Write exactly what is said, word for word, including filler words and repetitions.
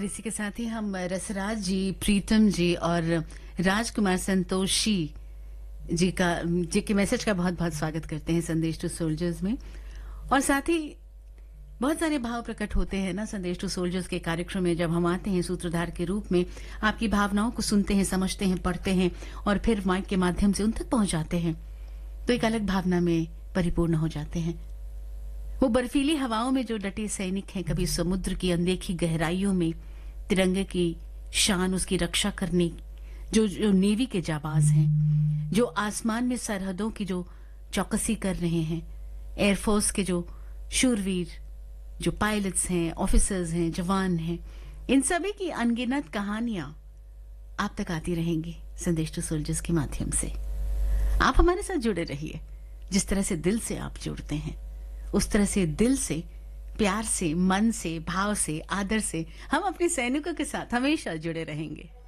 और इसी के साथ ही हम रसराज जी, प्रीतम जी और राजकुमार संतोषी जी का जी के मैसेज का बहुत बहुत स्वागत करते हैं संदेश टू सोल्जर्स में। और साथ ही बहुत सारे भाव प्रकट होते हैं ना संदेश टू सोल्जर्स के कार्यक्रम में, जब हम आते हैं सूत्रधार के रूप में, आपकी भावनाओं को सुनते हैं, समझते हैं, पढ़ते हैं और फिर माइक के माध्यम से उन तक पहुंचाते हैं, तो एक अलग भावना में परिपूर्ण हो जाते हैं। वो बर्फीली हवाओं में जो डटे सैनिक हैं, कभी समुद्र की अनदेखी गहराइयों में तिरंगे की शान, उसकी रक्षा करने जो जो नेवी के जाबाज हैं, जो आसमान में सरहदों की जो चौकसी कर रहे हैं, एयरफोर्स के जो शूरवीर, जो पायलट्स हैं, ऑफिसर्स हैं, जवान हैं, इन सभी की अनगिनत कहानियां आप तक आती रहेंगी संदेश टू सोल्जर्स के माध्यम से। आप हमारे साथ जुड़े रहिए। जिस तरह से दिल से आप जुड़ते हैं, उस तरह से दिल से, प्यार से, मन से, भाव से, आदर से हम अपने सैनिकों के साथ हमेशा जुड़े रहेंगे।